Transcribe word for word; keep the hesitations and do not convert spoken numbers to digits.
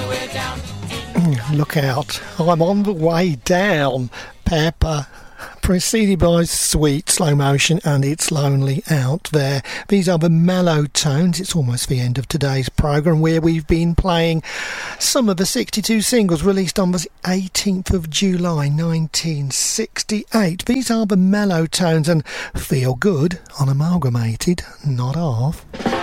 Look out, I'm on the way down. Pepper, preceded by Sweet, Slow Motion, and It's Lonely Out There. These are the mellow tones. It's almost the end of today's programme, where we've been playing some of the sixty-two singles released on the eighteenth of July nineteen sixty-eight. These are the mellow tones, and Feel Good on Amalgamated, not off.